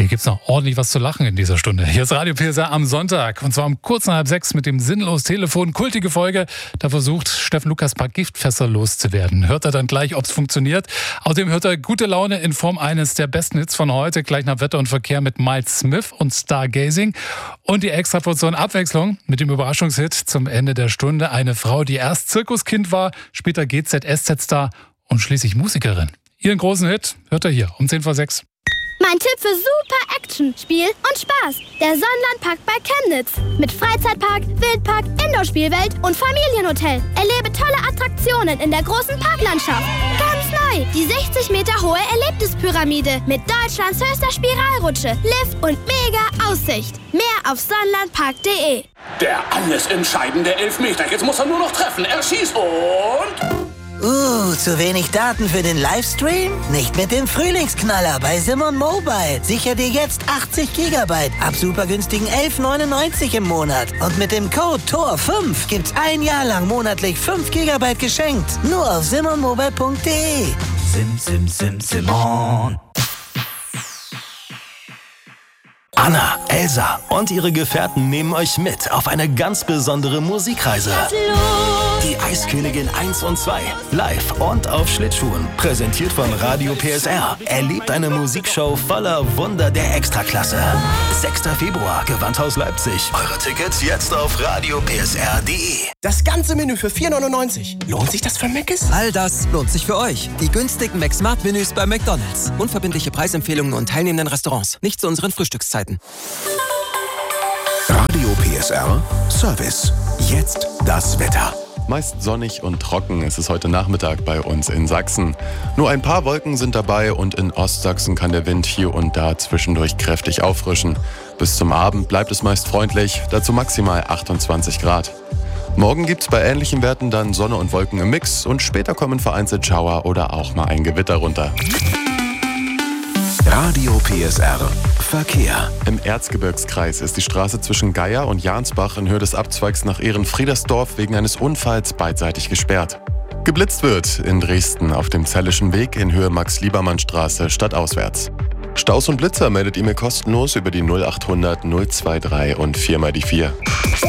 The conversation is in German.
gibt's noch ordentlich was zu lachen in dieser Stunde. Hier ist Radio PSR am Sonntag. Und zwar um kurz nach 5:30 mit dem Sinnlos Telefon. Kultige Folge. Da versucht Steffen Lukas ein paar Giftfässer loszuwerden. Hört er dann gleich, ob es funktioniert. Außerdem hört er gute Laune in Form eines der besten Hits von heute. Gleich nach Wetter und Verkehr mit Miles Smith und Stargazing. Und die Extraportion Abwechslung mit dem Überraschungshit zum Ende der Stunde. Eine Frau, die erst Zirkuskind war, später GZSZ-Star und schließlich Musikerin. Ihren großen Hit hört er hier um 5:10. Mein Tipp für super Action, Spiel und Spaß. Der Sonnenlandpark bei Chemnitz. Mit Freizeitpark, Wildpark, Indoor-Spielwelt und Familienhotel. Erlebe tolle Attraktionen in der großen Parklandschaft. Ganz neu, die 60 Meter hohe Erlebnispyramide mit Deutschlands höchster Spiralrutsche, Lift und mega Aussicht. Mehr auf sonnenlandpark.de. Der alles entscheidende Elfmeter. Jetzt muss er nur noch treffen. Er schießt und... zu wenig Daten für den Livestream? Nicht mit dem Frühlingsknaller bei Simon Mobile. Sicher dir jetzt 80 GB ab super günstigen 11,99 im Monat. Und mit dem Code TOR5 gibt's ein Jahr lang monatlich 5 GB geschenkt. Nur auf simonmobile.de. Simon. Anna, Elsa und ihre Gefährten nehmen euch mit auf eine ganz besondere Musikreise. Die Eiskönigin 1 und 2, live und auf Schlittschuhen. Präsentiert von Radio PSR. Erlebt eine Musikshow voller Wunder der Extraklasse. 6. Februar, Gewandhaus Leipzig. Eure Tickets jetzt auf radiopsr.de. Das ganze Menü für 4,99. Lohnt sich das für Mc's? All das lohnt sich für euch. Die günstigen McSmart-Menüs bei McDonald's. Unverbindliche Preisempfehlungen und teilnehmenden Restaurants. Nicht zu unseren Frühstückszeiten. Radio PSR Service. Jetzt das Wetter. Meist sonnig und trocken ist es heute Nachmittag bei uns in Sachsen. Nur ein paar Wolken sind dabei und in Ostsachsen kann der Wind hier und da zwischendurch kräftig auffrischen. Bis zum Abend bleibt es meist freundlich, dazu maximal 28 Grad. Morgen gibt's bei ähnlichen Werten dann Sonne und Wolken im Mix und später kommen vereinzelt Schauer oder auch mal ein Gewitter runter. Radio PSR Verkehr. Im Erzgebirgskreis ist die Straße zwischen Geier und Jansbach in Höhe des Abzweigs nach Ehrenfriedersdorf wegen eines Unfalls beidseitig gesperrt. Geblitzt wird in Dresden auf dem Zellischen Weg in Höhe Max-Liebermann-Straße stadtauswärts. Staus und Blitzer meldet E-Mail kostenlos über die 0800 023 und 4 mal die 4.